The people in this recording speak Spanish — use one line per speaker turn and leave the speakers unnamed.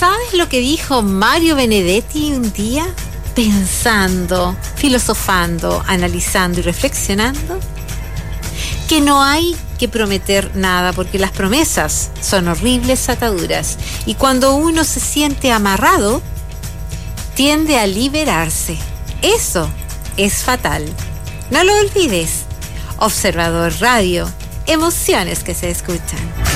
¿Sabes lo que dijo Mario Benedetti un día? Pensando, filosofando, analizando y reflexionando. Que no hay que prometer nada porque las promesas son horribles ataduras y cuando uno se siente amarrado, tiende a liberarse. Eso es fatal. No lo olvides. Observador Radio, emociones que se escuchan.